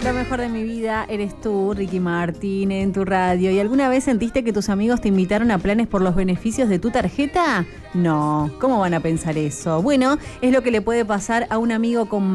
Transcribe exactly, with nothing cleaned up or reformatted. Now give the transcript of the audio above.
Lo mejor de mi vida eres tú, Ricky Martin, en tu radio. ¿Y alguna vez sentiste que tus amigos te invitaron a planes por los beneficios de tu tarjeta? No, ¿cómo van a pensar eso? Bueno, es lo que le puede pasar a un amigo con